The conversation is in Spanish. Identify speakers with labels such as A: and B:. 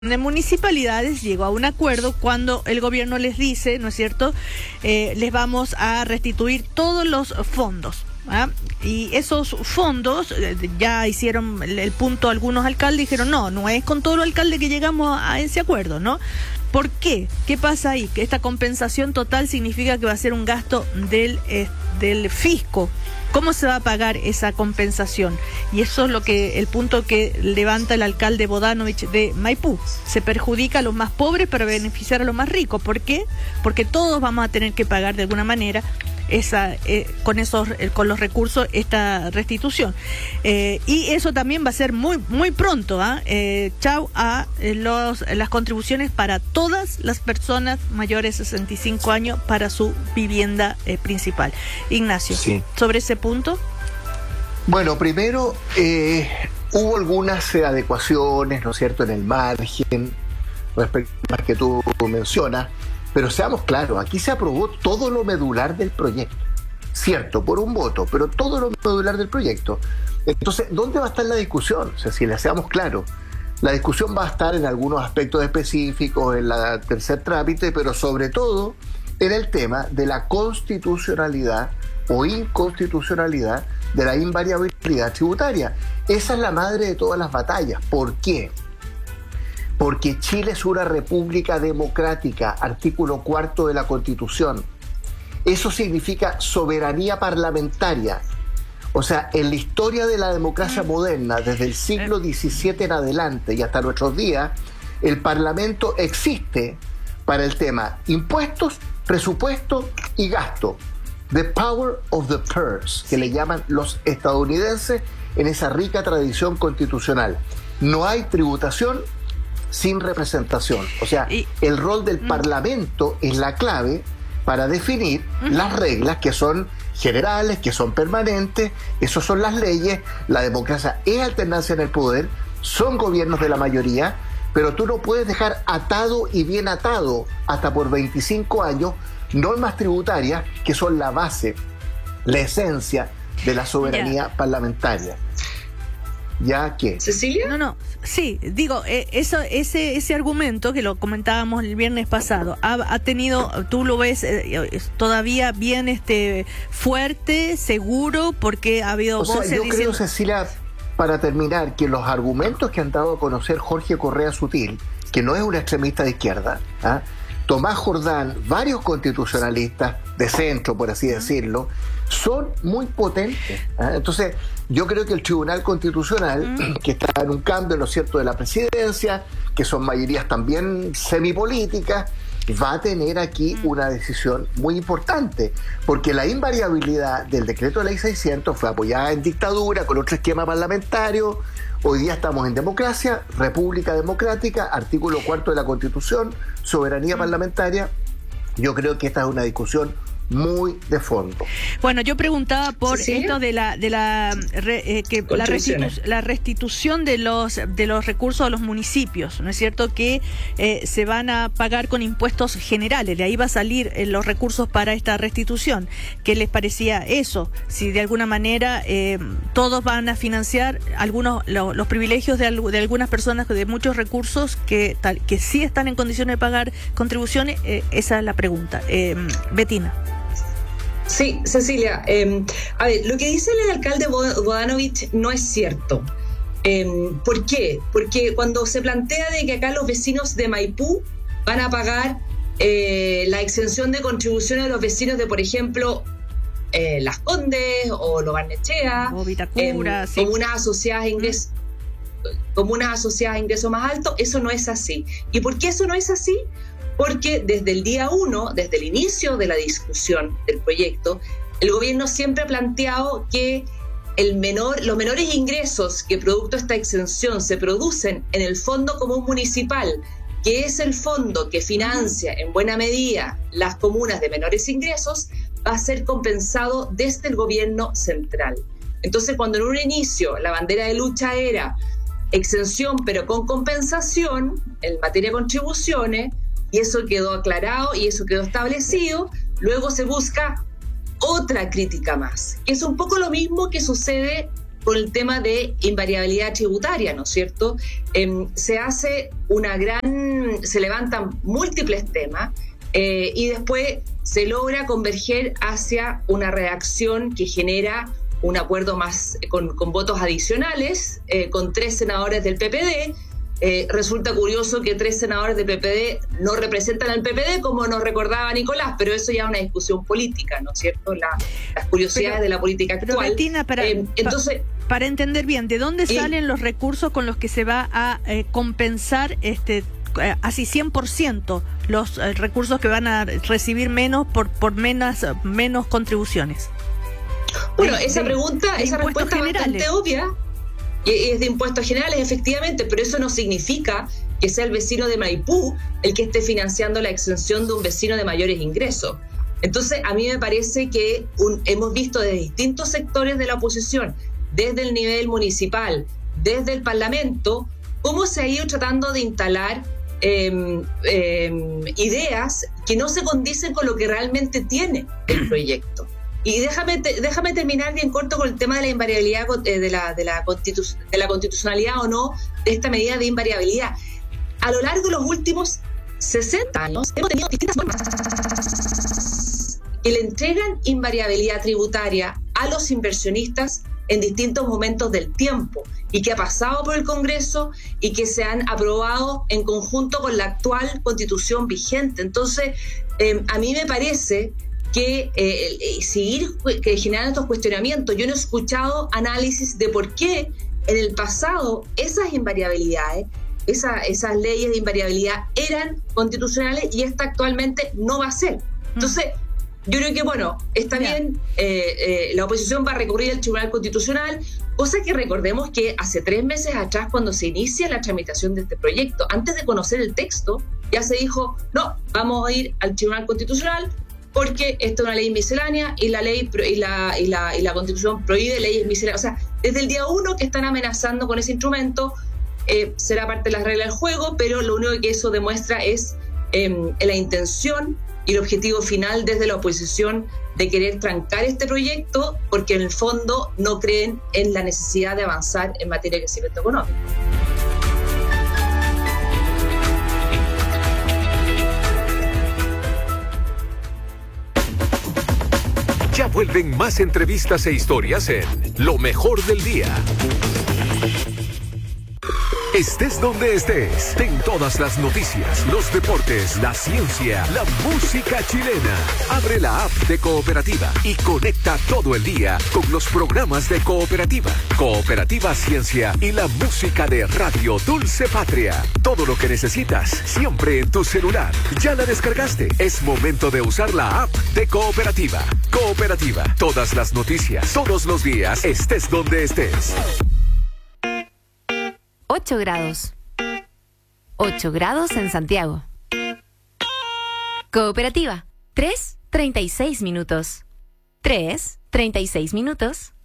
A: de municipalidades llegó a un acuerdo cuando el gobierno les dice, ¿no es cierto?, les vamos a restituir todos los fondos. Y esos fondos, ya hicieron el punto algunos alcaldes, dijeron no es con todos los alcaldes que llegamos a ese acuerdo, ¿no? ¿Por qué? ¿Qué pasa ahí? Que esta compensación total significa que va a ser un gasto del fisco. ¿Cómo se va a pagar esa compensación? Y eso es el punto que levanta el alcalde Bodanovich de Maipú. Se perjudica a los más pobres para beneficiar a los más ricos. ¿Por qué? Porque todos vamos a tener que pagar de alguna manera con los recursos esta restitución. Y eso también va a ser muy pronto. Chau a las contribuciones para todas las personas mayores de 65 años para su vivienda principal. Ignacio,
B: sí.
A: Sobre ese punto.
B: Bueno, primero hubo algunas adecuaciones, ¿no es cierto?, en el margen respecto a las que tú mencionas. Pero seamos claros, aquí se aprobó todo lo medular del proyecto. Cierto, por un voto, pero todo lo medular del proyecto. Entonces, ¿dónde va a estar la discusión? Cecilia, seamos claros. La discusión va a estar en algunos aspectos específicos, en la tercer trámite, pero sobre todo en el tema de la constitucionalidad o inconstitucionalidad de la invariabilidad tributaria. Esa es la madre de todas las batallas. ¿Por qué? Porque Chile es una república democrática, artículo 4 de la Constitución. Eso significa soberanía parlamentaria. O sea, en la historia de la democracia moderna, desde el siglo XVII en adelante y hasta nuestros días, el Parlamento existe para el tema impuestos, presupuesto y gasto. The power of the purse, que le llaman los estadounidenses en esa rica tradición constitucional. No hay tributación sin representación. O sea, el rol del Parlamento es la clave para definir las reglas que son generales, que son permanentes. Esas son las leyes. La democracia es alternancia en el poder, son gobiernos de la mayoría, pero tú no puedes dejar atado y bien atado hasta por 25 años normas tributarias que son la base, la esencia de la soberanía parlamentaria. ¿Ya qué?
C: ¿Cecilia?
A: No. Sí, digo, ese argumento que lo comentábamos el viernes pasado, ha tenido, tú lo ves todavía bien fuerte, seguro, porque ha habido voces
B: yo
A: diciendo...
B: creo, Cecilia, para terminar, que los argumentos que han dado a conocer Jorge Correa Sutil, que no es un extremista de izquierda, Tomás Jordán, varios constitucionalistas de centro, por así decirlo, son muy potentes. Entonces, yo creo que el Tribunal Constitucional, que está en un cambio, ¿no es cierto?, de la presidencia, que son mayorías también semipolíticas, va a tener aquí una decisión muy importante, porque la invariabilidad del decreto de ley 600 fue apoyada en dictadura, con otro esquema parlamentario. Hoy día estamos en democracia, república democrática, artículo 4 de la Constitución, soberanía parlamentaria. Yo creo que esta es una discusión muy de fondo.
A: Bueno, yo preguntaba por esto de la restitución de los recursos a los municipios, ¿no es cierto? Que se van a pagar con impuestos generales, de ahí va a salir los recursos para esta restitución. ¿Qué les parecía eso? Si de alguna manera todos van a financiar los privilegios de algunas personas de muchos recursos que sí están en condiciones de pagar contribuciones, esa es la pregunta. Bettina.
C: Sí, Cecilia, a ver, lo que dice el alcalde Bodanovich no es cierto. ¿Por qué? Porque cuando se plantea de que acá los vecinos de Maipú van a pagar la exención de contribuciones de los vecinos de, por ejemplo, Las Condes o Lo Barnechea,
A: o Vitacura, sí.
C: comunas asociadas a ingresos más altos, eso no es así. ¿Y por qué eso no es así? Porque desde el día 1, desde el inicio de la discusión del proyecto, el gobierno siempre ha planteado que los menores ingresos que producto de esta exención se producen en el Fondo Común Municipal, que es el fondo que financia en buena medida las comunas de menores ingresos, va a ser compensado desde el gobierno central. Entonces, cuando en un inicio la bandera de lucha era exención pero con compensación en materia de contribuciones, y eso quedó aclarado y eso quedó establecido, luego se busca otra crítica más, que es un poco lo mismo que sucede con el tema de invariabilidad tributaria, ¿no es cierto? Se levantan múltiples temas y después se logra converger hacia una redacción que genera un acuerdo más con votos adicionales, con 3 senadores del PPD. Resulta curioso que 3 senadores del PPD no representan al PPD, como nos recordaba Nicolás, pero eso ya es una discusión política, ¿no es cierto? Las curiosidades de la política actual.
A: Pero Bettina, para entender bien, ¿de dónde salen los recursos con los que se va a compensar así 100% los recursos que van a recibir menos por menos contribuciones?
C: Bueno, esa respuesta es bastante obvia. Es de impuestos generales, efectivamente, pero eso no significa que sea el vecino de Maipú el que esté financiando la exención de un vecino de mayores ingresos. Entonces, a mí me parece que hemos visto desde distintos sectores de la oposición, desde el nivel municipal, desde el Parlamento, cómo se ha ido tratando de instalar ideas que no se condicen con lo que realmente tiene el proyecto. Y déjame terminar bien corto con el tema de la invariabilidad, de la constitucionalidad o no de esta medida de invariabilidad. A lo largo de los últimos 60 años hemos tenido distintas normas que le entregan invariabilidad tributaria a los inversionistas en distintos momentos del tiempo y que ha pasado por el Congreso y que se han aprobado en conjunto con la actual Constitución vigente. Entonces, a mí me parece que seguir generando estos cuestionamientos. Yo no he escuchado análisis de por qué en el pasado esas invariabilidades, esas leyes de invariabilidad eran constitucionales y esta actualmente no va a ser. Entonces, yo creo que, está bien, la oposición va a recurrir al Tribunal Constitucional, cosa que recordemos que hace 3 meses atrás, cuando se inicia la tramitación de este proyecto, antes de conocer el texto, ya se dijo, no, vamos a ir al Tribunal Constitucional, porque esta es una ley miscelánea y la ley y la Constitución prohíbe leyes misceláneas. O sea, desde el día 1 que están amenazando con ese instrumento, será parte de las reglas del juego, pero lo único que eso demuestra es la intención y el objetivo final desde la oposición de querer trancar este proyecto, porque en el fondo no creen en la necesidad de avanzar en materia de crecimiento económico.
D: Ya vuelven más entrevistas e historias en Lo Mejor del Día. Estés donde estés, ten todas las noticias, los deportes, la ciencia, la música chilena. Abre la app de Cooperativa y conecta todo el día con los programas de Cooperativa, Cooperativa Ciencia y la música de Radio Dulce Patria. Todo lo que necesitas, siempre en tu celular. ¿Ya la descargaste? Es momento de usar la app de Cooperativa. Cooperativa, todas las noticias, todos los días, estés donde estés.
E: 8 grados. 8 grados en Santiago. Cooperativa, 3:36 minutos. 3:36 minutos.